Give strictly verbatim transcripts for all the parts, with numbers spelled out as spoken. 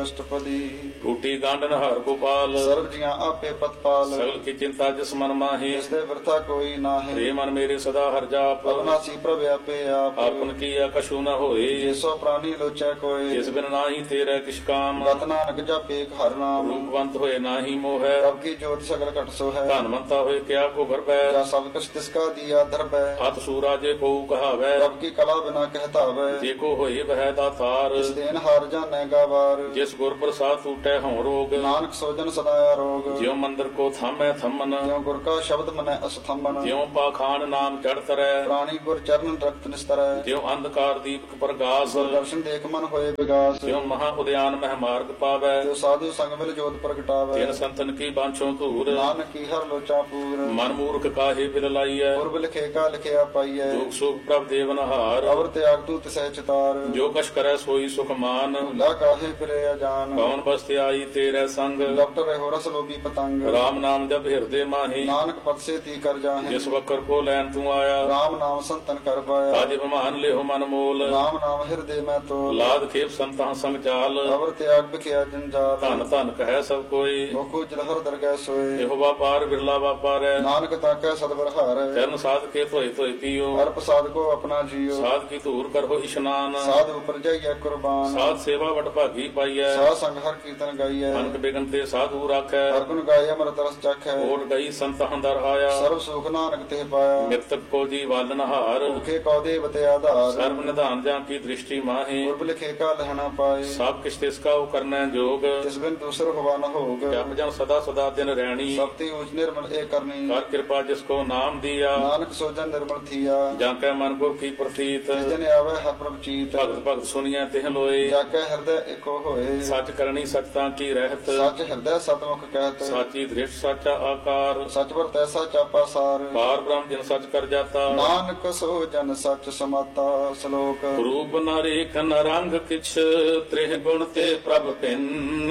ਅਸ਼ਟਪਦੀ। ਟੂਟੀ ਗਾਂਡਨ ਹਰ ਗੋਪਾਲ ਸਰਬ ਜੀਆਂ ਆਪੇ ਪਤਪਾਲ। ਸਗਲ ਕੀ ਚਿੰਤਾ ਜਿਸ ਮਨ ਮਾਹੀ ਜਿਸ ਦੇ ਵਰਤਾ ਕੋਈ ਨਾਹੀਂ। ਰੇ ਮਨ ਮੇਰੇ ਸਦਾ ਹਰ ਜਾਪ ਅਬਨਾਸੀ ਪ੍ਰਭ ਆਪੇ ਆਪ। ਆਪਨ ਕੀਆ ਕਛੂ ਨ ਹੋਏ ਜਿਸੋ ਪ੍ਰਾਨੀ ਲੋਚੈ ਕੋਇ। ਜਿਸ ਬਿਨ ਨਾਹੀ ਤੇਰੇ ਕਿਛ ਕਾਮ ਗਤ ਨਾਨਕ ਜਪੇ ਹਰ ਨਾਮ। ਰੂਪਵੰਤ ਹੋਏ ਨਾਹੀ ਮੋਹੈ ਪ੍ਰਭ ਕੀ ਜੋਤ ਸਗਲ ਘਟ ਸੋ ਹੈ। ਧਨਵੰਤਾ ਹੋਏ ਕਿਆ ਕੋ ਗਰਬੈ ਜਾ ਸਭ ਕਛ ਤਿਸਕਾ ਦੀਆ ਦਰਬੈ। ਹੱਥ ਸੂਰਾ ਜੇ ਕੋ ਕਹਾਵੈ ਪ੍ਰਭ ਕੀ ਕਲਾ ਬਿਨਾ ਕਹਿਤਾਵੈ। ਜੇ ਕੋ ਹੋਏ ਬਹਿ ਦਾਤਾਰ ਇਸ ਦੇਨ ਹਾਰ ਜਾਣੈ ਗਾਵਾਰ। ਜਿਸ ਗੁਰ ਪ੍ਰਸਾਦ ਟੂਟੈ ਹਉ ਰੋਗ ਨਾਨਕ ਸੋਜਨ ਸਦਾ ਆਰੋਗ। ਜਿਉ ਮੰਦਰ ਕੋ ਥਾਮੈ ਥੰਮਨ ਜਿਉ ਗੁਰ ਕਾ ਸ਼ਬਦ ਮਨੈ ਅਸਥੰਬਨ। ਜਿਉ ਪਾਖਾਨ ਨਾਮ ਚੜ ਤਰੈ ਪ੍ਰਾਣੀ ਗੁਰ ਚਰਨ ਰਖਤ ਨਿਸਤਰੈ। ਜਿਉ ਅੰਧਕਾਰ ਦੀਪਕ ਪ੍ਰਗਾਸ ਗੁਰ ਦਰਸ਼ਨ ਦੇਖ ਮਨ ਹੋਏ ਵਿਗਾਸ। ਜਿਉ ਮਹਾ ਉਦਿਆਨ ਮਹਿ ਮਾਰਗ ਪਾਵੈ ਜੋ ਸਾਧੂ ਸੰਗ ਮਿਲ ਜੋਤ ਪ੍ਰਗਟਾਵੈ। ਤਿਨ ਸੰਤਨ ਕੀ ਬਾਂਛੋ ਧੂਰ ਨਾਨਕ ਕੀ ਹਰ ਲੋਚਾ ਪੂਰ। ਮਨ ਮੂਰਖ ਕਾਹੇ ਬਿਲ ਲਾਈਐ ਪੁਰਬ ਲਿਖੇ ਕਾ ਲਿਖਿਆ ਪਾਈਐ। ਦੁਖ ਸੁਖ ਪ੍ਰਭ ਦੇਵਨ ਹਾਰ ਅਵਰ ਤਿਆਗ ਤੂ ਤਿਸੈ ਚਿਤਾਰ। ਜੋ ਕਛ ਕਰੈ ਸੋਈ ਸੁਖ ਮਾਨ ਭੁਲਾ ਕਾਹੇ ਫਿਰੇ ਅਜਾਨ। ਕੌਣ ਬਸਤਿ ਆਈ ਤੇਰੇ ਸੰਗ ਡਾਕਟਰ ਰਹਿਓ ਰਸ ਲੋਭੀ ਪਤੰਗ। ਰਾਮ ਨਾਮ ਜਪ ਹਿਰਦੇ ਮਾਹੀ ਨਾਨਕ ਪਦ ਸੇ ਤੀ ਕਰ ਜਾਹੇ। ਜਿਸ ਵਕਰ ਕੋ ਲੈਣ ਤੂੰ ਆਇਆ ਰਾਮ ਨਾਮ ਸੰਤਨ ਕਰ ਪਾਇਆ। ਅਜ ਬਿਮਾਨ ਲਿਓ ਮਨ ਮੋਲ ਰਾਮ ਨਾਮ ਹਿਰਦੇ ਮੈਂ ਤੋਲ। ਲਾਦ ਖੇਪ ਸੰਤਾਂ ਸੰਗ ਚਾਲ ਅਵਰ ਤਿਆਗ ਬਿਖਿਆ ਜੰਜਾਲ। ਧਨ ਧਨ ਕਹੈ ਸਭ ਕੋਈ ਮੁਖੋ ਜਲਹਰ ਦਰਗਹਿ ਸੋਏ। ਇਹੋ ਵਾਪਾਰ ਬਿਰਲਾ ਵਾਪਾਰੈ ਨਾਨਕ ਤਾਕੈ ਸਤਿਵਰ ਹਾਰੈ। ਚਰਨ ਸਾਧ ਕੇ ਧੋਏ ਧੋਏ ਪੀਓ ਹਰ ਪ੍ਰਸਾਦ ਕੋ ਆਪਣਾ ਜੀਓ। ਸਾਧ ਕੀ ਧੂਰ ਕਰੋ ਇਸ਼ਨਾਨ ਸਾਧ ਉਪਰ ਜਾਈਐ ਕੁਰਬਾਨ। ਸਾਧ ਸੇਵਾ ਵਡ ਭਾਗੀ ਪਾਈਐ ਸਾਧ ਸੰਗ ਹਰ ਕੀਰਤਨ ਗਾਈਐ। ਅਨਕ ਬਿਗਨ ਤੇ ਸਾਧੂ ਰਾਖੈ ਹਰ ਗੁਣ ਗਾਏ ਅਮਰਤ ਰਸ ਚਖੈ। ਓਟ ਗਈ ਸੰਤਾਂ ਦਰ ਆਇਆ ਸਰਬ ਸੁਖ ਨਾਨਕ ਤੇ ਪਾਇਆ। ਮਿਰਤਕ ਕੋ ਜੀ ਵਾਲਨ ਹਾਰ ਭੁਖੇ ਕਉ ਦੇਵ ਤੇ ਆਧਾਰ। ਸਰਬ ਨਿਧਾਨ ਜਾਂ ਕੀ ਦ੍ਰਿਸ਼ਟੀ ਮਾਹੀ ਪੁਰਬ ਲਿਖੇ ਕਾ ਲਹਿਣਾ ਪਾਏ। ਸਭ ਕਿਛ ਤਿਸ ਕਾ ਕਰਨੈ ਜੋਗ ਤਿਸ ਬਿਨ ਦੂਸਰ ਹੋਵਾ ਨ ਹੋਗ। ਜਪ ਜਨ ਸਦਾ ਸਦਾ ਦਿਨ ਰਹਿਣੀ ਸਭ ਤੇ ਊਚ ਨਿਰਮਲ ਏ ਕਰਨੀ। ਕਰ ਕਿਰਪਾ ਜਿਸ ਕੋ ਨਾਮ ਦੀਆ ਨਾਨਕ ਸੋਜਨ ਨਿਰਮਲ ਥੀਆ। ਜਾਂ ਕੈ ਮਨ ਕੋ ਕੀ ਪ੍ਰਤੀਤ ਜਿਸ ਜਨ ਆਵੈ ਹਰ ਪ੍ਰਭ ਚੀਤ। ਭਗਤ ਭਗਤ ਸੁਣੀਐ ਤਿਹ ਲੋਏ ਜਾ ਕੇ ਹਿਰਦੈ ਏਕੋ ਹੋਏ। ਸੱਚ ਕਰਨੀ ਸਚਤਾ ਕੀ ਰਹਿਤ ਸੱਚ ਹਿਰਦੈ ਸਤਮੁਖ ਕਹਿਤ। ਸਾਚੀ ਦ੍ਰਿਸ਼ ਸਾਚਾ ਆਕਾਰ ਸਚ ਵਰ ਤੈਸਾ ਚਾਪਾ ਸਾਰ। ਪਾਰ ਬ੍ਰਹਮ ਜਿਨ ਸਚ ਕਰ ਜਾਤਾ ਨਾਨਕ ਸੋ ਜਨ ਸਚ ਸਮਾਤਾ। ਸ਼ਲੋਕ ਰੂਪ ਨ ਰੇਖ ਨ ਰੰਗ ਕਿਛ ਤ੍ਰਿਹ ਗੁਣ ਤੇ ਪ੍ਰਭ ਭਿੰਨ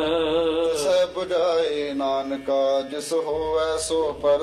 ਸੈ 부ਝਾਏ ਨਾਨਕਾ ਜਿਸ ਹੋਵੈ ਸੋ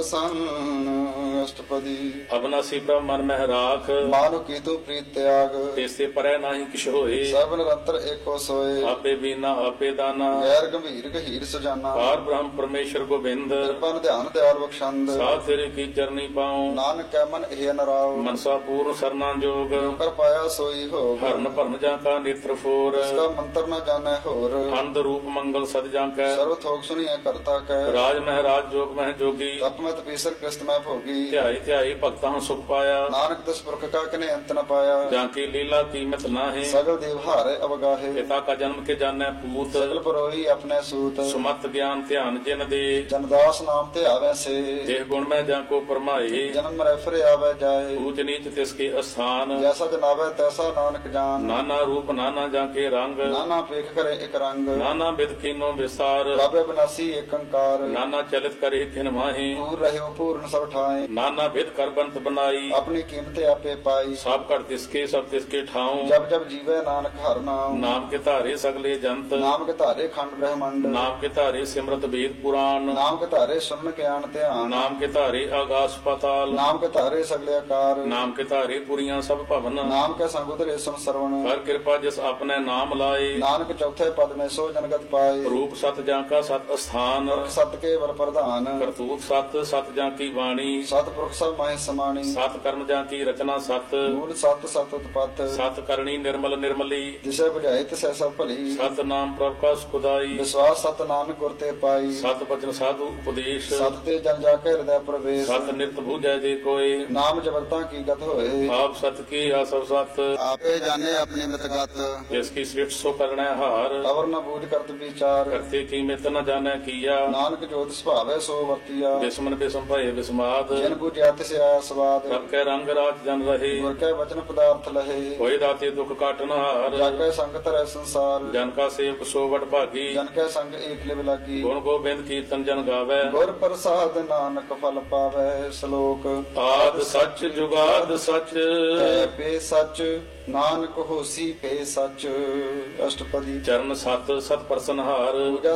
ਪਰਸੰਨ। ਅਸ਼ਟਪਦੀ। ਅਬਨਾਸੀ ਪ੍ਰਭ ਮਨ ਮਹਿ ਰਾਖ ਮਾਨੁ ਕੀ ਤੂ ਪ੍ਰੀਤ ਤਿਆਗ। ਤੇਸੇ ਪਰੈ ਨਾਹੀ ਕਿਛ ਹੋਏ ਸਰਬ ਨਿਰੰਤਰ ਏਕੋ ਸੋਏ। ਆਪੇ ਬੀਨਾ ਆਪੇ ਦਾਨਾ ਗੈਰ ਗੰਭੀਰ ਗਹੀਰ ਸਜਾਨਾ। ਪਾਰ ਬ੍ਰਹਮ ਪਰਮੇਸ਼ਰ ਗੋਬਿੰਦ ਕਿਰਪਨ ਧਿਆਨ ਦਿਆਲ ਬਖਸ਼ੰਦ। ਸਾਧ ਤੇਰੇ ਕੀ ਚਰਨੀ ਪਾਉ ਨਾਨਕ ਕੈ ਮਨ ਇਹ ਨਰਾਉ। ਮਨਸਾ ਪੂਰਨ ਸਰਨਾ ਜੋਗ ਕਰ ਪਾਇਆ ਸੋਈ ਹੋਗ। ਹਰਨ ਭਰਨ ਜਾਂ ਕਾ ਨੇਤਰ ਫੋਰ ਇਸ ਕਾ ਮੰਤਰ ਨ ਜਾਣੈ ਹੋਰ। ਅੰਧ ਰੂਪ ਮੰਗਲ ਸਦ ਜਾਂ ਕੈ ਸਰਵ ਥੋਕ ਸੁਣੀਐ ਕਰਤਾ ਕੈ। ਰਾਜ ਮਹਿਰਾਜ ਜੋਗ ਮਹਿ ਜੋਗੀ ਤਪ ਮਤ ਪੀਸਰ ਕ੍ਰਿਸਤ ਮੈਂ ਭੋਗੀ। ਧਿਆਈ ਧਿਆਈ ਭਗਤਾਂ ਸੁਖ ਪਾਇਆ ਨਾਨਕ ਤਿਸ ਪੁਰਖ ਕਾ ਕਿਨੇ ਅੰਤ ਨ ਪਾਇਆ। ਜਾਂ ਕੀ ਲੀਲਾ ਕੀਮਤ ਨਾਹੀਂ ਸਗਲ ਦੇਵ ਹਾਰੇ ਅਵਗਾਹੇ। ਪਿਤਾ ਕਾ ਜਨਮ ਕੇ ਜਾਣੈ ਪੂਤ ਸਗਲ ਪਰੋਈ ਆਪਣੇ ਸੂਤ। ਸੁਮਤ ਗਿਆਨ ਧਿਆਨ ਜਿਨ ਦੇ ਜਨਦਾਸ ਨਾਮ ਤੇ ਆਵੈ ਸੇ। ਦੇਹ ਗੁਣ ਮੈਂ ਜਾਂ ਕੋ ਪਰਮਾਏ ਜਨਮ ਮਰੈ ਫਿਰੇ ਆਵੈ ਜਾਏ। ਊਚ ਨੀਚ ਤਿਸ ਕੇ ਅਸਥਾਨ ਜੈਸਾ ਜਨਾਵੈ ਤੈਸਾ ਨਾਨਕ ਜਾਨ। ਨਾਨਾ ਰੂਪ ਨਾਨਾ ਜਾਂ ਕੇ ਰੰਗ ਨਾਨਾ ਪੇਖ ਕਰੇ ਇਕ ਰੰਗ। ਨਾਨਾ ਬਿਦ ਕੀਨੋ ਵਿਸਾਰ ਬਾਬੇ ਬਿਨਾਸੀ ਏਕ ਅੰਕਾਰ। ਨਾਨਾ ਚਲਿਤ ਕਰੇ ਖਿਨ ਮਾਹੀ ਪੂਰ ਰਹਿਓ ਪੂਰਨ ਸਭ ਠਾਏ। ਨਾਨਾ ਬਿਦ ਕਰ ਬੰਤ ਬਨਾਈ ਆਪਣੀ ਕੀਮਤ ਆਪੇ ਪਾਈ। ਸਭ ਘਟ ਤਿਸ ਕੇ ਸਭ ਤਿਸ ਕੇ ਠਾਉ ਜਬ ਜਬ ਜੀਵੈ ਨਾਨਕ ਹਰ ਨਾਮ। ਨਾਮ ਕੇ ਧਾਰੇ ਸਗਲੇ ਜੰਤ ਨਾਮ ਕੇ ਧਾਰੇ ਖੰਡ ਬ੍ਰਹਮੰਡ। ਨਾਮ ਕੇ ਧਾਰੇ ਸਿਮਰਤ ਵੇਦ ਪੁਰਾਣ ਨਾਮ ਕੇ ਧਾਰੇ ਸੁਨਨ ਗਿਆਨ ਧਿਆਨ। ਨਾਮ ਕੇ ਧਾਰੇ ਆਗਾਸ ਪਾਤਾਲ ਨਾਮ ਕੇ ਧਾਰੇ ਸਗਲੇ ਆਕਾਰ। ਨਾਮ ਕੇ ਧਾਰੇ ਪੁਰੀਆਂ ਸਭ ਭਵਨ ਨਾਮ ਕੇ ਸੰਗ ਉਤਰੇ ਸੁਨ ਸਰਵਣ। ਕਰ ਕਿਰਪਾ ਜਿਸ ਆਪਣੇ ਨਾਮ ਲਾਏ ਨਾਨਕ ਚੌਥੇ ਪਦ ਮੈਂ ਸੋ ਜਨਗਤ ਪਾਏ। ਰੂਪ ਸਤ ਜਾਂ ਕਾ ਸਤ ਅਸਥਾਨ ਸਤ ਕੇ ਵਰ ਪ੍ਰਧਾਨ। ਕਰਤੂਤ ਸਤ ਸਤ ਜਾਂ ਕੀ ਬਾਣੀ ਸਤਿਪੁਰਖ ਸਭ ਮਾਹਿ ਸਮਾਣੀ। ਸਤ ਕਰਮ ਜਾਂ ਕੀ ਰਚਨਾ ਸਤ ਮੂਲ ਸਤ ਸਤ ਉਤਪਤ। ਸਤ ਕਰਨੀ ਨਿਰਮਲ ਨਿਰਮਲੀ ਜਿਸੇ ਬੁਝਾਏ ਤਿਸੈ ਸਭ ਭਲੀ। ਸਤ ਨਾਮ ਪ੍ਰਭ ਕਾ ਸੁਖਦਾਈ ਵਿਸ਼ਵਾਸ ਸਤ ਨਾਨਕ ਗੁਰ ਤੇ ਪਾਈ। ਸਤ ਬਚਨ ਸਾਧੂ ਉਪਦੇਸ਼ ਸਤ ਤੇ ਜਨ ਜਾ ਕੇ ਹਿਰਦੈ ਪ੍ਰਵੇਸ਼। ਸਤ ਨਿਰਤ ਬੂਝੈ ਜੇ ਕੋਏ ਨਾਮ ਜਬਰਤਾ ਕੀ ਗਤ ਹੋਏ। ਆਪ ਸਤ ਕੀ ਆਸਵ ਸਤ ਆਪੇ ਜਾਣੇ ਆਪਣੀ ਮਿਤਗਤ। ਜਿਸ ਕੀ ਸ੍ਰਿਸ਼ਟ ਸੋ ਕਰਣੈ ਹਾਰ ਅਵਰ ਨ ਬੂਝ ਕਰਤ ਵਿਚਾਰ। ਕਰਤੇ ਕੀ ਮਿਤ ਨ ਜਾਣੈ ਕੀਆ ਨਾਨਕ ਜੋਤ ਸੁਭਾਵੈ ਸੋ ਵਰਤੀਆ। ਬਿਸਮਨ ਬਿਸਮ ਭਏ ਬਿਸਮਾਦ ਜਿਨ ਬੁਝਿਆ ਤਿਸ ਆਇਆ ਸਵਾਦ। ਸਭ ਕੈ ਰੰਗ ਰਾਜ ਜਨ ਰਹੇ ਗੁਰ ਕੈ ਵਚਨ ਪਦਾਰਥ ਲਹੇ। ਹੋਏ ਦਾਤੇ ਦੁਖ ਕਾਟਨ ਹਾਰ ਜਾ ਕੈ ਸੰਗ ਧਰੈ ਸੰਸਾਰ। ਜਨ ਕਾ ਸੇਵਕ ਸੋ ਵਡ ਭਾਗੀ ਜਨ ਕੈ ਸੰਗ ਏਕ ਲਿਵ ਲਾਗੀ। ਗੁਣ ਗੋਬਿੰਦ ਕੀਰਤਨ ਜਨ ਗਾਵੈ ਗੁਰ ਪ੍ਰਸਾਦ ਨਾਨਕ ਫਲ ਪਾਵੈ। ਸ਼ਲੋਕ ਆਦ ਸੱਚ ਜੁਗਾਦ ਸੱਚ ਹੈ ਪੇ ਸੱਚ ਨਾਨਕ ਹੋਸੀ ਪੇ ਸੱਚ। ਅਸ਼ਟਪਦੀ। ਚਰਨ ਸਤ ਸਤ ਪਰਸਨਹਾਰ ਪੂਜਾ ਸਤ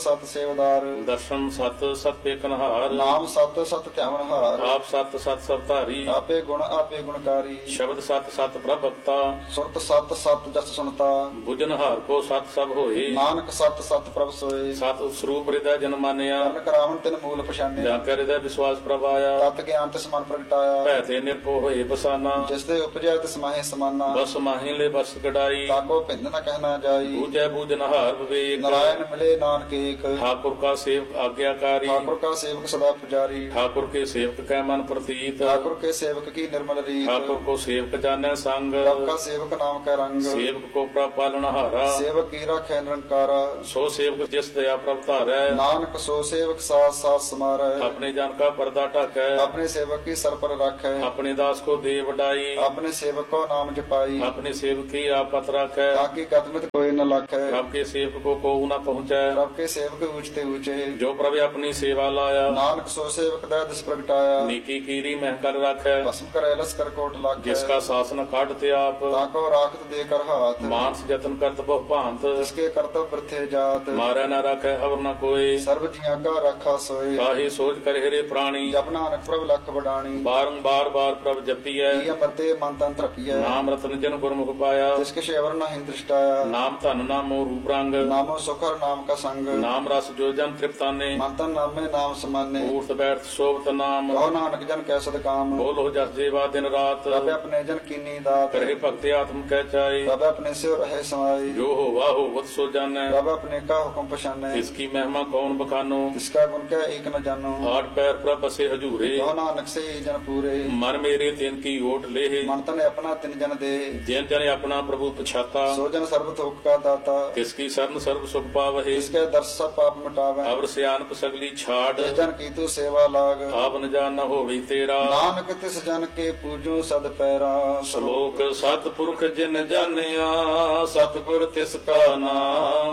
ਸਤ ਸੇਵਦਾਰ। ਦਰਸ਼ਨ ਸਤ ਸਤ ਪੇਖਨਹਾਰ। ਨਾਮ ਸਤ ਸਤ ਧਿਆਵਨ ਹਾਰ। ਆਪ ਸਤ ਸਤ ਸਭ ਧਾਰੀ। ਆਪੇ ਗੁਣ ਆਪੇ ਗੁਣਕਾਰੀ। ਸ਼ਬਦ ਸਤ ਸਤ ਪ੍ਰਭ ਭਗਤਾ। ਸੁਰਤ ਸਤ ਸਤ ਜਸ ਸੁਨਤਾ। ਬੁਝਨਹਾਰ ਕੋ ਸਤ ਸਭ ਹੋਏ। ਨਾਨਕ ਸਤ ਸਤ ਪ੍ਰਭ ਸੋਏ। ਸਤ ਸਰੂਪ ਹਿਰਦੈ ਜਨ ਮਾਨਿਆ। ਕਰਨ ਕਰਾਵਨ ਤਿਨ ਮੂਲ ਪਛਾਨਿਆ। ਜਾ ਕੇ ਹਿਰਦੈ ਵਿਸ਼ਵਾਸ ਪ੍ਰਭ ਆਇਆ। ਤਤ ਗਿਆਨ ਤਿਸ ਮਨ ਪ੍ਰਗਟਾਇਆ। ਭੈ ਤੇ ਨਿਰਭਉ ਹੋਏ ਬਸਾਨਾ। ਜਿਸ ਦੇ ਉਪਜੈ ਤਿਸ ਮਾਹੇ ਸਮਾਨਾ। ਬਸ ਮਾਹੀ ਲੈ ਬਸ ਗੜਾਈ। ਤਾਕੋ ਭਿੰਦ ਨ ਕਹਿਣਾ ਜਾਈ। ਬੂਝੈ ਬੂਝਨਹਾਰ ਵਿਵੇਕ। ਨਾਰਾਇਣ ਮਿਲੇ ਨਾਨਕ ਏਕ। ठाकुर का सेवक आज्ञाकारी। ठाकुर का सेवक सदा पुजारी। ठाकुर के सेवक कै मन प्रतीत। ठाकुर के सेवक की निर्मल रीत। ठाकुर को सेवक जाने संग। प्रभ का सेवक नाम का रंग। सेवक को प्रभ पालनहारा। सेवक की राखै निरंकारा। सो सेवक जिस दया प्रभ धारै। नानक सो सेवक साथ साथ समारै। अपने जन का पर्दा ढकै। अपने सेवक की सर पर राखै। अपने दास को दे वडाई। अपने सेवक को नाम जपाई। अपने सेवक की आपत राखै। ताकि कदमत कोई न लाखै। प्रभ के सेवक को को न पहुँचै। प्रभ के सेवक ऊंचते ऊंचे। जो प्रभ अपनी सेवा लाया। नानक सो सेवक दै दिस प्रगटाया। नीकी कीरी मह कर राखै। भस्म करे लस कर कोट लाखै। जिसका शासन काटते आप। ताको राखत दे कर हाथ। मानस जतन करत बहु भांत। जिसके कर्तव्य वृथे जात। मारै न राखै अवर न कोई। सर्व जिया का रखा सोए। काहे सोच कर हिरे प्राणी। जप नानक प्रभ लख बडाणी। बारंबार बार प्रभ जपियै। की अमरते मन तन रखियै। नाम रतन जन गुरमुख पाया। जिसके शेवर न हिंद दृष्टाया। नाम धन नामो रूप रंग। नामो सुखर नाम का संग। नाम रस जो जन तृप्ताने। मन तन नामे नाम समाने। ऊर्थ बैठ शोभत नाम। कहो नानक जन कै सद काम। बोलो जस जेवा दिन रात। प्रभ अपने जन कीनी दात। करहे भक्ति आत्म कह चाहे। प्रभ अपने से रहे समाई। जो हो वाहो वत सो जानै। प्रभ अपने का हुक्म पछाने। इसकी महिमा कौन बखानो। इसका गुण क्या एक न जानो। आठ पैर प्रभ बसे हजूरे। कहो नानक से ही जन पूरे। मन मेरे तिन की ओट लेहे। मन तन अपना तिन जन दे। जिन जन अपना प्रभु पछाता। सो जन सर्व थोक का दाता। किसकी शरण सर्व सुख पावहे। इसके दर्श सब पाप मिटावे। अवर सियानप सगली छाड़। जिस जन की तू सेवा लाग। आप न जान न होवी तेरा। नानक तिस जन के पूजो सद पैरा। श्लोक सतपुरख जिन जानिया। सतगुर तिसका नाम।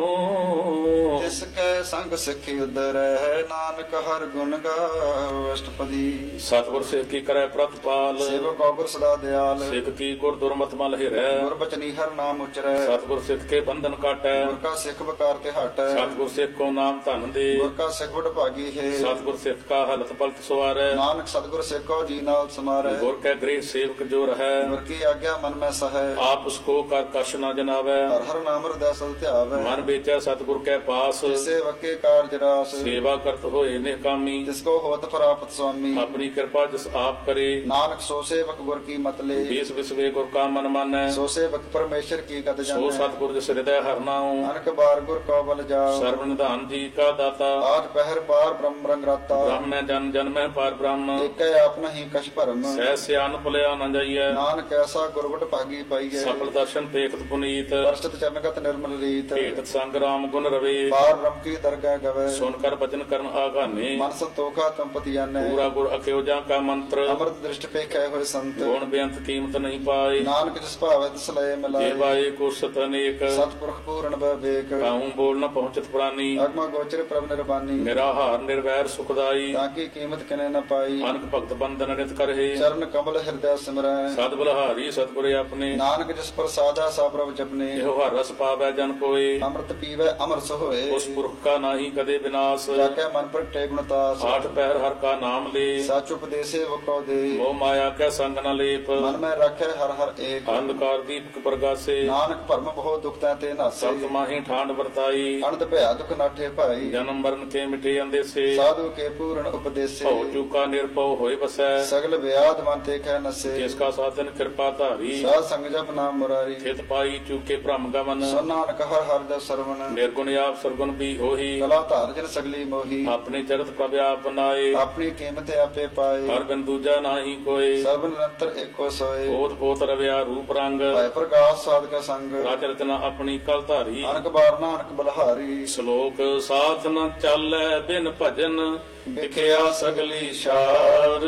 तिसके संग सिखि उदर है। नानक हर गुण गाओ अष्टपदी। सतगुर सिख की करे प्रतिपाल। सेवक गुर सदा दयाल। सिख की गुर दुर्मत मल हिरै। गुर बचनी हर नाम उचरै। सतगुर सिख के बंधन काटै। गुर का सिख बकार ते हटै। सतगुर सिख को नाम धन दे। गुर का सिख बड़ भागी है। सतगुर सिख का हलत पलत सवारै। नानक सतगुर सिख को जी नाल समारै। गुर के गृह सेवक जो रहै। गुर की आज्ञा मन में सहै। आप उसको कर कश न जनावै। हर हर नाम हृदय सद ध्यावै। मन बेचै सतगुर के पास। सेवक के कार्य रास। सेवा करत होए निकामी। जिसको होत प्राप्त स्वामी। अपनी कृपा जिस आप करे। नानक सो सेवक गुर की मत ले। बीस विश्वे गुर का मन मानै। सो सेवक परमेश्वर की गत सो जानै। सतगुर जिस हृदय हर नाऊं। अनक बार गुर को बल जाओ। सर्व निधान जी का दाता। आज पहर पार ब्रह्म रंग राता। ब्रह्म जन जन में पार ब्रह्म। एक आप नहीं कछ भरम। सह सियान भुलिया न जाइए। नानक ऐसा गुरबट भागी पाइए। सफल दर्शन पेखत पुनीत। वर्षत चरणगत निर्मल रीत। भेटत संग राम गुण रवे। पार ब्रह्म की दरगाह गवे। सुनकर वचन करन आगाने। मन संतोखा तंपति जाने। पूरा गुर अख्योजा का मंत्र। अमृत दृष्टि पे कै होए संत। गुण बेअंत कीमत नहीं पाए। नानक जिस भावे तिस लय मिलाए। जेवाए को सत अनेक। सतपुरख पूर्ण विवेक। काहूं बोल न पहुंचत प्राणी। अगमा गोचर प्रभ निर्वाणी। निराहार निर्वैर सुखदाई। ताकि कीमत किने न पाई। अनक भक्त बंधन नित करहे। चरण कमल हृदय सिमरै। सद बलहारी सतगुरे अपने। नानक जिस पर साधा सा प्रभ जपने। एहो हर रस पावै जन कोय। अमृत पीवै अमर सोए। उस पुरख का नाही कदे विनाश। जाके मन प्रगटे गुणतास। आठ पैर हर का नाम ले। साच उपदेशे वो को दे। मोह माया कै संग न लेप। मन में रखे हर हर एक। अंधकार दीपक प्रगासे। नानक भरम बहु दुख ते नासे। सत माही ठांड वर्ताई। अनंत भया दुख नाठे भाई। जन्म मरण के मिटे अंदेसे। साधु के पूर्ण उपदेशे। भव चूका निर्भव होय बसै। सगल व्याध मन ते कह नसे। जिसका साधन कृपा धारी। साध संग जप नाम मुरारी। थित पाई चूके भ्रम गमन। सो नानक हर हर दस सरवण। निर्गुण आप सरगुण भी होही। कला धार जन सगली मोही। अपने जगत प्रभ आप बनाए। अपनी कीमत आपे पाए। हर बिन दूजा नाही कोय। सर्व निरंतर एको सोए। ओत पोत रव्या रूप रंग। भय प्रकाश साध का संग। राज रचना अपनी कल धारी। अनक बार नानक बलहारी। श्लोक साथ न चालै बिन भजन। विख्या सगली शार।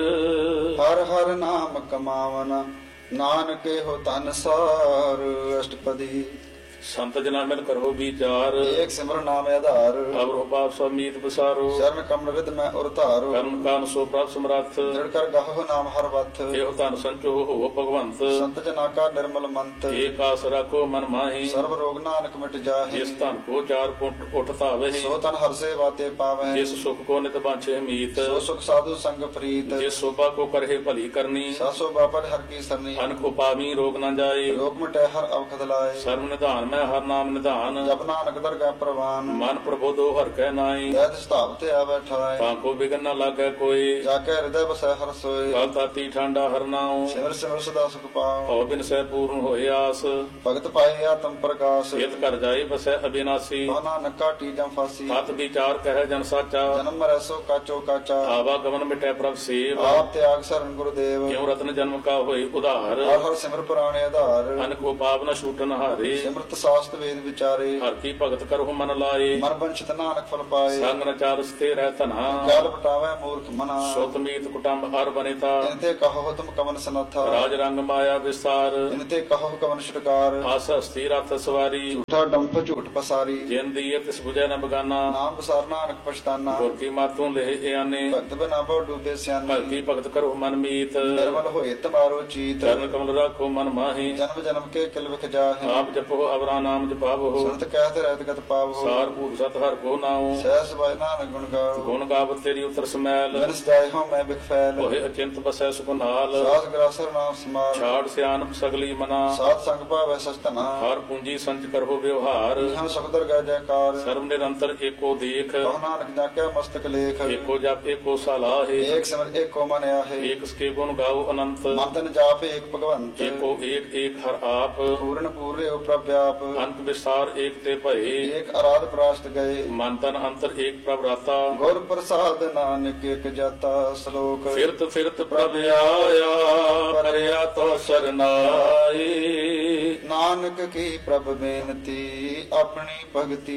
हर हर नाम कमावन। नानक हो तन सार। अष्टपदी। ਸੰਤ ਜਨਾ ਮਿਲ ਕਰੋ ਵਿਚਾਰ ਏਕ ਸਿਮਰ ਨਾਮ ਆਧਾਰ ਅਵਰੋ ਪਾਪ ਸਮੀਤ ਬਸਾਰੋ ਚਰਨ ਕਮਲ ਵਿਦ ਮੈਂ ਉਰ ਧਾਰੋ ਕਰਮ ਕਾਨ ਸੋ ਪ੍ਰਭ ਸਮਰੱਥ ਦ੍ਰਿੜ ਕਰ ਗਾਹੋ ਨਾਮ ਹਰ ਵਤ ਇਹੋ ਧਨ ਸੰਚੋ ਹੋ ਭਗਵੰਤ ਸੰਤ ਜਨਾ ਕਾ ਨਿਰਮਲ ਮੰਤ ਏਕ ਆਸ ਰੱਖੋ ਮਨ ਮਾਹੀ ਸਰਬ ਰੋਗ ਨਾਨਕ ਮਿਟ ਜਾਹੇ ਜਿਸ ਧਨ ਕੋ ਚਾਰ ਪੁੰਟ ਉਠ ਧਾਵੇ ਸੋ ਤਨ ਹਰ ਸੇਵਾ ਤੇ ਪਾਵੈ ਜਿਸ ਸੁਖ ਕੋ ਨਿਤ ਬਾਂਛੇ ਮੀਤ ਸੋ ਸੁਖ ਸਾਧੂ ਸੰਗ ਪ੍ਰੀਤ ਜਿਸ ਸੋਭਾ ਕੋ ਕਰਹਿ ਭਲੀ ਕਰਨੀ ਸਾਸੋ ਬਾਪਰ ਹਰ ਕੀ ਸਰਨੀ ਅਨਕ ਉਪਾਵੀ ਰੋਗ ਨਾ ਜਾਏ ਰੋਗ ਮਿਟੈ ਹਰ ਅਵਖਦ ਲਾਏ ਸਰਬ ਨਿਧਾਨ ਮੈਂ ਹਰ ਨਾਮ ਨਿਧਾਨ ਜਪ ਨਾਨਕ ਦਰਗਾਹ ਪ੍ਰਵਾਨ ਮਨ ਪ੍ਰਬੋਧੋ ਹਰ ਕੈ ਨਾਈ ਜਦ ਸਤਾਵ ਤੇ ਆਵੈ ਠਾਏ ਤਾਂ ਕੋ ਬਿਗਨ ਨਾ ਲਾਗੈ ਕੋਈ ਜਾ ਕੇ ਹਿਰਦੈ ਬਸੈ ਹਰ ਸੋਏ ਕਾਲ ਤਾਤੀ ਠਾਂਡਾ ਹਰ ਨਾਉ ਸਿਮਰ ਸਿਮਰ ਸਦਾ ਸੁਖ ਪਾਉ ਹਉ ਬਿਨ ਸਹਿ ਪੂਰਨ ਹੋਏ ਆਸ ਭਗਤ ਪਾਏ ਆਤਮ ਪ੍ਰਕਾਸ਼ ਇਤ ਕਰ ਜਾਏ ਬਸੈ ਅਬਿਨਾਸੀ ਸੋ ਨਾਨਕ ਕਾਟੀ ਜਮ ਫਾਸੀ ਹੱਥ ਵਿਚਾਰ ਕਹਿ ਜਨ ਸਾਚਾ ਜਨਮ ਮਰੈ ਸੋ ਕਾਚੋ ਕਾਚਾ ਆਵਾ ਗਮਨ ਮਿਟੈ ਪ੍ਰਭ ਸੇਵ ਆਪ ਤਿਆਗ ਸਰਨ ਗੁਰਦੇਵ ਕਿਉ ਰਤਨ ਜਨਮ ਕਾ ਹੋਏ ਉਧਾਰ ਹਰ ਹਰ ਸਿਮਰ ਪੁਰਾਣੇ ਆਧਾਰ ਅਨਕ ਕੋ ਪਾਪ ਨ ਛੂਟਨ ਹਾਰੇ ਸਿਮਰਤ ਸਾਸਤ ਵੇਦ ਵਿਚਾਰੇ ਹਰ ਕੀ ਭਗਤ ਕਰਹੁ ਮਨ ਲਾਏ ਮਨ ਬੰਚਿਤ ਨਾਨਕ ਫਲ ਪਾਏ ਸੰਗ ਨ ਚਾਰ ਸਤੇ ਰਹਿ ਧਨਾ ਕਾਲ ਪਟਾਵੇ ਮੂਰਖ ਮਨਾ ਸੁਤ ਮੀਤ ਕੁਟੰਬ ਹਰ ਬਨੇਤਾ ਇਨਤੇ ਕਹੋ ਤੁਮ ਕਵਨ ਸਨਥਾ ਰਾਜ ਰੰਗ ਮਾਇਆ ਵਿਸਤਾਰ ਇਨਤੇ ਕਹੋ ਕਵਨ ਛੁਟਕਾਰ ਆਸ ਹਸਤੀ ਰਥ ਸਵਾਰੀ ਝੂਠਾ ਡੰਫ ਝੂਠ ਪਸਾਰੀ ਜਿਨ ਦੀ ਤਿਸ ਬੁਝੈ ਨ ਬਗਾਨਾ ਨਾਮ ਬਸਾਰ ਨਾਨਕ ਪਛਤਾਨਾ ਗੁਰ ਕੀ ਮਾਤੋਂ ਲਹਿ ਇਆਨੇ ਭਗਤ ਬਿਨਾ ਬਹੁ ਡੂਬੇ ਸਿਆਨੇ ਭਗਤੀ ਭਗਤ ਕਰੋ ਮਨ ਮੀਤ ਨਿਰਮਲ ਹੋਏ ਤਮਾਰੋ ਚੀਤ ਚਰਨ ਕਮਲ ਰਾਖੋ ਮਨ ਮਾਹੀ ਜਨਮ ਜਨਮ ਕੇ ਕਿਲ ਵਿਖ ਜਾਹੇ ਆਪ ਜਪੋ ਅਵਰਾ ਨਾਮ ਜਪਾਵੋ ਸੁਨਤ ਕਹਿਤ ਰਹਿਤ ਗਤ ਪਾਵੋ ਸਾਰ ਭੂਤ ਸਤ ਹਰ ਕੋ ਨਾਉ ਸਹਿ ਸਬਾਇ ਨਾਨਕ ਗੁਣ ਗਾਓ ਗੁਣ ਗਾਵਤ ਤੇਰੀ ਉਤਰ ਸਮੈਲ ਮਿਲ ਸਦਾਇ ਹੋ ਮੈਂ ਬਿਖ ਫੈਲ ਹੋਏ ਅਚਿੰਤ ਬਸੈ ਸੁਖ ਨਾਲ ਸਾਸ ਗਰਾਸਰ ਨਾਮ ਸਮਾਲ ਛਾੜ ਸਿਆਨਪ ਸਗਲੀ ਮਨਾ ਸਾਧ ਸੰਗ ਭਾਵੈ ਸਚਤਨਾ ਹਰ ਪੂੰਜੀ ਸੰਚ ਕਰੋ ਵਿਵਹਾਰ ਇਹਾਂ ਸੁਖਦਰ ਗਾ ਜੈਕਾਰ ਸਰਬ ਨਿਰੰਤਰ ਏਕੋ ਦੇਖ ਕਹੁ ਨਾਨਕ ਜਾ ਕੇ ਮਸਤਕ ਲੇਖ ਏਕੋ ਜਪ ਏਕੋ ਸਲਾਹੇ ਏਕ ਸਿਮਰ ਏਕੋ ਮਨ ਆਹੇ ਏਕ ਸਕੇ ਗੁਣ ਗਾਓ ਅਨੰਤ ਮਨ ਤਨ ਜਾਪ ਏਕ ਭਗਵੰਤ ਏਕੋ ਏਕ ਏਕ ਹਰ ਆਪ ਪੂਰਨ ਪੂਰਿਓ ਪ੍ਰਭ ਵਿਆਪ ਅੰਤ ਵਿਸਾਰ ਏਕ ਤੇ ਭਏ ਏਕ ਅਰਾਧ ਪ੍ਰਾਸ਼ਟ ਗਏ ਮਨ ਤਨ ਅੰਤਰ ਏਕ ਪ੍ਰਭ ਰਾਤਾ ਗੁਰ ਪ੍ਰਸਾਦ ਨਾਨਕ ਏਕ ਜਾਤਾ ਸ਼ਲੋਕ ਫਿਰਤ ਫਿਰਤ ਪ੍ਰਭ ਆਇਆ ਪਰਿਆ ਤੋ ਸਰਨਾਈ ਨਾਨਕ ਕੀ ਪ੍ਰਭ ਬੇਨਤੀ ਆਪਣੀ ਭਗਤੀ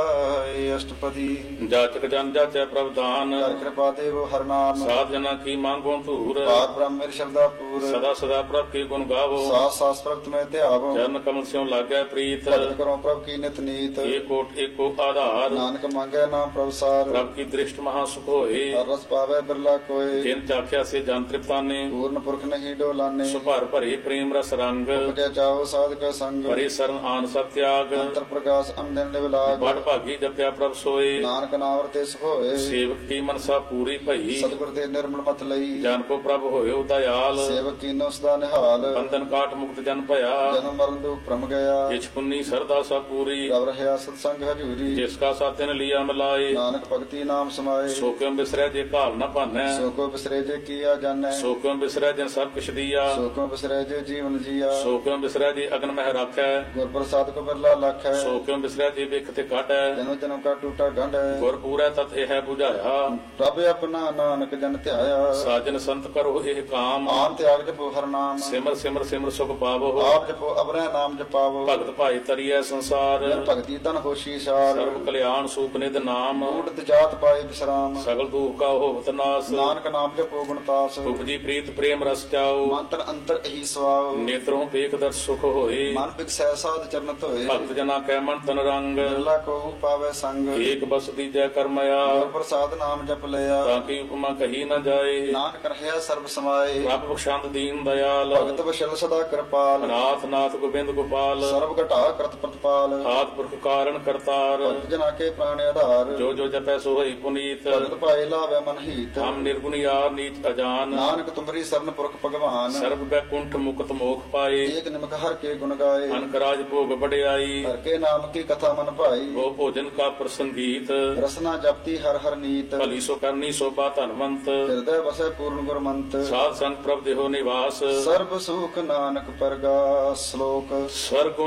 ਲਾਏ ਅਸ਼ਟਪਦੀ ਜਾਚਕ ਜਨ ਜਾਚੈ ਪ੍ਰਭ ਦਾਨ ਹਰ ਕਿਰਪਾ ਦੇਵੋ ਹਰ ਨਾਮ ਸਾਧ ਜਨਾ ਕੀ ਮੰਗੋ ਧੂਰ ਪਾਰ ਬ੍ਰਹਮ ਮੇਰ ਸ਼ਬਦਾ ਪੂਰ ਸਦਾ ਸਦਾ ਪ੍ਰਭ ਕੀ ਗੁਣ ਗਾਵੋ ਸਾਸ ਸਾਸ ਪ੍ਰਗਟ ਮੈਂ ਧਿਆਵੋ ਚਰਨ ਕਮਲ ਸਿਉ ਲਾਗੈ ਪ੍ਰੀਤ ਭਗਤ ਕਰੋ ਪ੍ਰਭ ਕੀ ਨਿਤ ਨੀਤ ਏਕੋ ਏਕੋ ਆਧਾਰ ਨਾਨਕ ਮੰਗੈ ਨਾਮ ਪ੍ਰਭ ਸਾਰ ਪ੍ਰਭ ਕੀ ਦ੍ਰਿਸ਼ਟ ਮਹਾ ਸੁਖ ਹੋਏ ਹਰ ਰਸ ਪਾਵੈ ਬਿਰਲਾ ਕੋਏ ਜਿਨ ਚਾਖਿਆ ਸੇ ਜਨ ਤ੍ਰਿਪਤਾਨੇ ਪੂਰਨ ਪੁਰਖ ਨਹੀਂ ਡੋਲਾਨੇ ਸੁਭਰ ਭਰੇ ਪ੍ਰੇਮ ਰਸ ਰੰਗ ਉਪਜੈ ਚਾਓ ਸਾਧਕ ਸੰਗ ਭਰੇ ਸਰਨ ਆਨ ਸਭ ਤਿਆਗ ਅੰਤਰ ਪ੍ਰਕਾਸ਼ ਅੰਦਨ ਨਿਵਲਾਗ ਬੜ ਭਾਗੀ ਜਪਿਆ ਪ੍ਰਭ ਸੋਏ ਨਾਨਕ ਨਾਮ ਰਤੇ ਸੁਖ ਹੋਏ ਸੇਵਕ ਕੀ ਮਨਸਾ ਪੂਰੀ ਭਈ ਸਤਿਗੁਰ ਦੇ ਨਿਰਮਲ ਮਤ ਲਈ ਜਨ ਕੋ ਪ੍ਰਭ ਹੋਇਓ ਦਇਆਲ ਸੇਵਕ ਕੀਨੋ ਸਦਾ ਨਿਹਾਲ ਬੰਧਨ ਕਾਟ ਮੁਕਤ ਜਨ ਭਇਆ ਜਨਮ ਮਰਨ ਦੁਖ ਭ੍ਰਮ ਗਿਆ ਕਿਛ ਪੁੰਨੀ ਸਰਦਾ ਸਭ ਪੂਰੀ ਰਵ ਰਹਿਆ ਸਤ ਸੰਗ ਹਜੂਰੀ ਜਿਸ ਕਾ ਸਾਥਨ ਲਿਆ ਮਲਾਏ ਨਾਨਕ ਭਗਤੀ ਨਾਮ ਸਮਾਏ ਸੋ ਕਿਉ ਬਿਸਰੈ ਜੇ ਘਾਲ ਨਾ ਭਾਨੈ ਸੋ ਕੋ ਬਿਸਰੇ ਜੇ ਕੀਆ ਜਾਣੈ ਸੋ ਕਿਉ ਬਿਸਰੈ ਜਨ ਸਭ ਕਿਛ ਦੀਆ ਸੋ ਕੋ ਬਿਸਰੇ ਜੇ ਜੀਵਨ ਜੀਆ ਸੋ ਕਿਉ ਬਿਸਰੈ ਜੇ ਅਗਨ ਮਹਿ ਰਾਖੈ ਗੁਰ ਪ੍ਰਸਾਦ ਕੋ ਬਿਰਲਾ ਲਖ ਹੈ ਸੋ ਕਿਉ ਬਿਸਰੈ ਜੇ ਵਿਖ ਤੇ ਕਾਟੈ ਜਨਮ ਜਨਮ ਕਾ ਟੂਟਾ ਗੰਢ ਹੈ ਗੁਰ ਪੂਰੈ ਤਤ ਇਹ ਹੈ 부ਝਾਇਆ ਪ੍ਰਭ ਆਪਣਾ ਨਾਨਕ ਜਨ ਧਿਆਇਆ ਸਾਜਨ ਸੰਤ ਕਰੋ ਇਹ ਕਾਮ ਆਨ ਤਿਆਗ ਜਪੋ ਹਰ ਨਾਮ ਸਿਮਰ ਸਿਮਰ ਸਿਮਰ ਸੁਖ ਪਾਵੋ ਆਪ ਜਪੋ ਅਬਰੈ ਨਾਮ ਜਪਾਵੋ ਭਗਤ ਭਾਈ ਤਰੀਐ ਸੰਸਾਰ ਜਨ ਭਗਤੀ ਤਨ ਹੋਸ਼ੀ ਸਾਰ ਸਰਬ ਕਲਿਆਣ ਸੂਪ ਨਿਧ ਨਾਮ ਊਟ ਜਾਤ ਪਾਏ ਵਿਸਰਾਮ ਸਗਲ ਦੁਖ ਕਾ ਹੋਵਤ ਨਾਸ ਨਾਨਕ ਨਾਮ ਜਪੋ ਗੁਣਤਾਸ ਉਪਜੀ ਪ੍ਰੀਤ ਪ੍ਰੇਮ ਰਸ ਚਾਓ ਮੰਤਰ ਅੰਤਰ ਇਹੀ ਸਵਾਉ ਨੇਤਰੋਂ ਵੇਖ ਦਰ ਸੁਖ ਹੋਏ ਮਨ ਬਿਕਸੈ ਸਾਧ ਚਰਨ ਧੋਏ ਭਗਤ ਜਨਾ ਕੈ ਮਨ ਤਨ ਰੰਗ ਬਿਰਲਾ ਕੋ ਪਾਵੇ ਸੰਗ ਏਕ ਬਸ ਦੀਜੈ ਕਰਮਇਆ ਗੁਰ ਪ੍ਰਸਾਦ ਨਾਮ ਜਪ ਲਿਆ ਤਾਂ ਕੀ ਉਪਮਾ ਕਹੀ ਨਾ ਜਾਏ ਨਾਨਕ ਰਹਿਆ ਸਰਬ ਸਮਾਏ ਪ੍ਰਭ ਬਖਸ਼ੰਦ ਦੀਨ ਦਇਆਲ ਭਗਤ ਵਸ਼ਲ ਸਦਾ ਕਿਰਪਾਲ ਨਾਥ ਨਾਥ ਗੋਬਿੰਦ ਗੋਪਾਲ ਸਰਬ ਘਟਾ ਕਰਤ ਪ੍ਰਤਪਾਲ ਆਦ ਪੁਰਖ ਕਾਰਨ ਕਰਤਾਰ ਭਗਤ ਜਨਾ ਕੇ ਪ੍ਰਾਣ ਆਧਾਰ ਜੋ ਜੋ ਜਪੈ ਸੋ ਹੋਈ ਪੁਨੀਤ ਭਗਤ ਭਾਏ ਲਾਵੇ ਮਨ ਹੀਤ ਹਮ ਨਿਰਗੁਣ ਯਾਰ ਨੀਚ ਅਜਾਨ ਨਾਨਕ ਤੁਮਰੀ ਸਰਨ ਪੁਰਖ ਭਗਵਾਨ ਸਰਬ ਬੈਕੁੰਠ ਮੁਕਤ ਮੋਖ ਪਾਏ ਏਕ ਨਿਮਕ ਹਰ ਕੇ ਗੁਣ ਗਾਏ ਅਨਕ ਰਾਜ ਭੋਗ ਬੜਿਆਈ ਹਰ ਕੇ ਨਾਮ ਕੀ ਕਥਾ ਮਨ ਭਾਈ ਉਹ ਭੋਜਨ ਕਾ ਪ੍ਰਸੰਗੀਤ ਰਸਨਾ ਜਪਤੀ ਹਰ ਹਰ ਨੀਤ ਭਲੀ ਸੋ ਕਰਨੀ ਸੋਭਾ ਧਨਵੰਤ ਹਿਰਦੈ ਵਸੈ ਪੂਰਨ ਗੁਰਮੰਤ ਸਾਧ ਸੰਗ ਪ੍ਰਭ ਦੇਹੋ ਨਿਵਾਸ ਸਰਬ ਸੁਖ ਨਾਨਕ ਪਰਗਾਸ ਸ਼ਲੋਕ ਸਵਰਗ